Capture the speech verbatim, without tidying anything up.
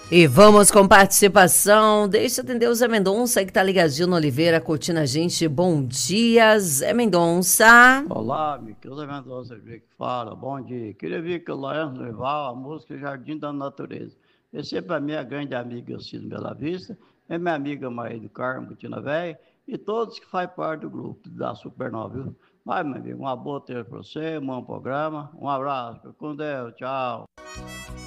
E vamos com participação. Deixa eu atender o Zé Mendonça, que tá ligadinho no Oliveira, curtindo a gente. Bom dia, Zé Mendonça. Olá, amigo. Zé Mendonça aqui que fala. Bom dia. Queria vir com o Lourenço Noival, a música Jardim da Natureza. Esse é para minha grande amiga Cida Bela Vista, é minha amiga Maria do Carmo, Butina Velha, e todos que fazem parte do grupo da Supernova, viu? Vai, meu amigo, uma boa tarde para você, um bom programa. Um abraço. Com Deus. Tchau.